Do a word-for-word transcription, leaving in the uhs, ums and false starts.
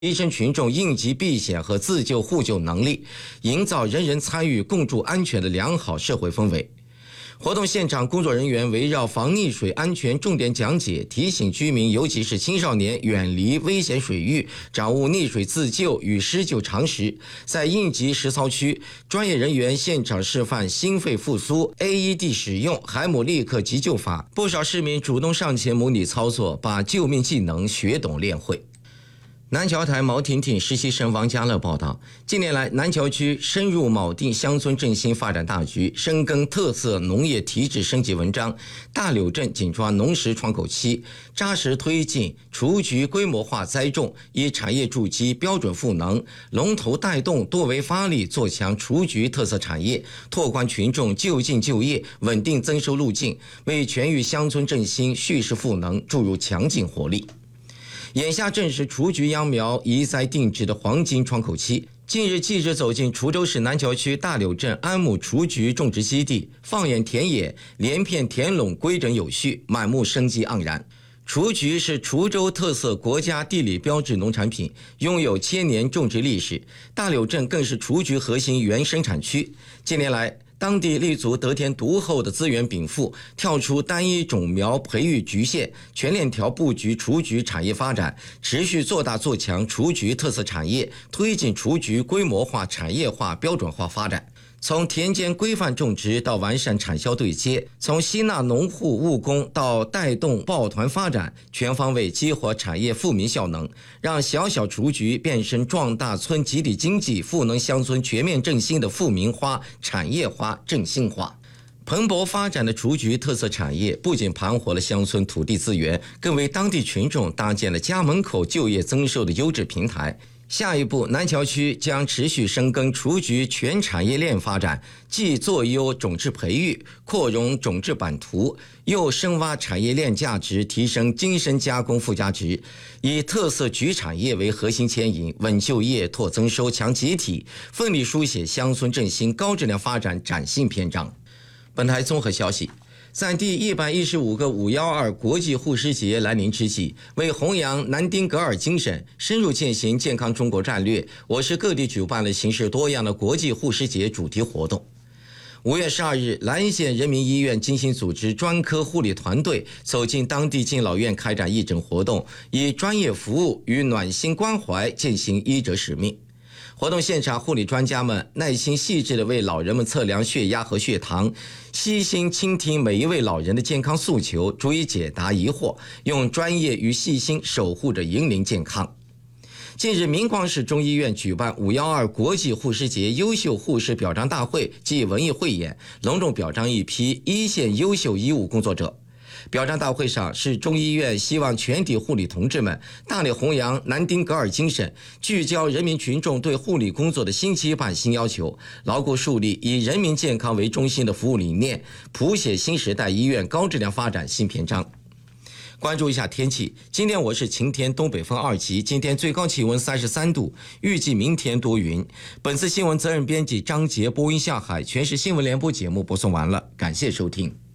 提升群众应急避险和自救互救能力，营造人人参与共筑安全的良好社会氛围。活动现场，工作人员围绕防溺水安全重点讲解，提醒居民，尤其是青少年远离危险水域，掌握溺水自救与施救常识。在应急实操区，专业人员现场示范心肺复苏、A E D 使用、海姆立克急救法，不少市民主动上前模拟操作，把救命技能学懂练会。南桥台毛婷婷实习生王家乐报道，近年来南桥区深入锚定乡村振兴发展大局，深耕特色农业提质升级文章，大柳镇紧抓农时窗口期，扎实推进雏菊规模化栽种，以产业筑基、标准赋能、龙头带动多维发力，做强雏菊特色产业，拓宽群众就近就业、稳定增收路径，为全域乡村振兴蓄势赋能注入强劲活力。眼下正是雏菊秧苗移栽定植的黄金窗口期。近日，记者走进滁州市南桥区大柳镇安亩雏菊种植基地，放眼田野，连片田垄规整有序，满目生机盎然。雏菊是滁州特色国家地理标志农产品，拥有千年种植历史。大柳镇更是雏菊核心原生产区。近年来，当地立足得天独厚的资源禀赋，跳出单一种苗培育局限，全链条布局雏菊产业发展，持续做大做强雏菊特色产业，推进雏菊规模化、产业化、标准化发展。从田间规范种植到完善产销对接，从吸纳农户务工到带动抱团发展，全方位激活产业富民效能，让小小雏菊变身壮大村集体经济、赋能乡村全面振兴的富民花、产业花、振兴花。蓬勃发展的雏菊特色产业不仅盘活了乡村土地资源，更为当地群众搭建了家门口就业增收的优质平台。下一步，南桥区将持续深耕雏菊全产业链发展，既做优种质培育、扩容种质版图，又深挖产业链价值，提升精深加工附加值，以特色菊产业为核心牵引，稳就业、拓增收、强集体，奋力书写乡村振兴高质量发展崭新篇章。本台综合消息，在第一百一十五个五一二国际护士节来临之际，为弘扬南丁格尔精神，深入践行健康中国战略，我市各地举办了形式多样的国际护士节主题活动。五月十二日，兰县人民医院精心组织专科护理团队走进当地敬老院开展义诊活动，以专业服务与暖心关怀践行医者使命。活动现场，护理专家们耐心细致地为老人们测量血压和血糖，悉心倾听每一位老人的健康诉求，逐一解答疑惑，用专业与细心守护着银龄健康。近日，明光市中医院举办五一二国际护士节优秀护士表彰大会暨文艺汇演，隆重表彰一批一线优秀医务工作者。表彰大会上，市中医院希望全体护理同志们大力弘扬南丁格尔精神，聚焦人民群众对护理工作的新期盼、新要求，牢固树立以人民健康为中心的服务理念，谱写新时代医院高质量发展新篇章。关注一下天气，今天我市晴天，东北风二级，今天最高气温三十三度，预计明天多云。本次新闻责任编辑张杰，播音下海，全市新闻联播节目播送完了，感谢收听。